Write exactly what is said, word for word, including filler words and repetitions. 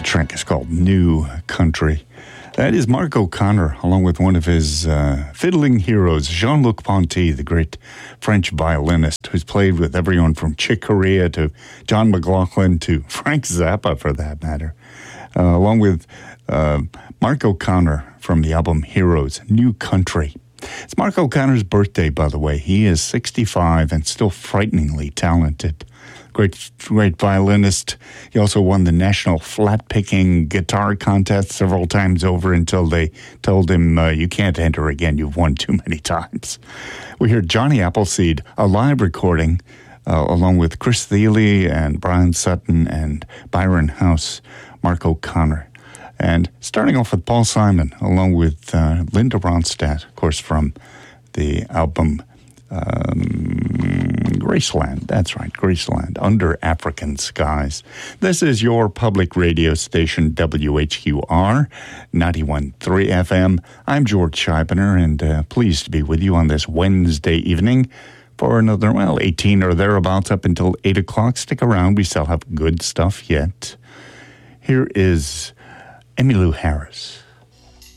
track is called New Country. That is Mark O'Connor, along with one of his uh, fiddling heroes, Jean-Luc Ponty, the great French violinist, who's played with everyone from Chick Corea to John McLaughlin to Frank Zappa, for that matter. Uh, along with uh, Mark O'Connor from the album Heroes, New Country. It's Mark O'Connor's birthday, by the way. He is sixty-five and still frighteningly talented. Great, great violinist. He also won the National Flat-Picking Guitar Contest several times over until they told him, uh, you can't enter again, you've won too many times. We hear Johnny Appleseed, a live recording, uh, along with Chris Thile and Brian Sutton and Byron House, Mark O'Connor. And starting off with Paul Simon, along with uh, Linda Ronstadt, of course, from the album Um, Graceland, that's right, Graceland, Under African Skies. This is your public radio station, W H Q R, ninety-one point three F M. I'm George Scheibner, and uh, pleased to be with you on this Wednesday evening for another, well, eighteen or thereabouts up until eight o'clock. Stick around, we still have good stuff yet. Here is Emmylou Harris.